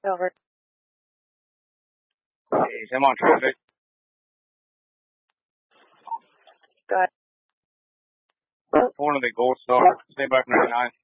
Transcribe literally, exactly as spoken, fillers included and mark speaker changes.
Speaker 1: Over.
Speaker 2: Hey, I'm on traffic.
Speaker 1: Go ahead.
Speaker 2: One of the Gold Star. Stay back ninety-nine.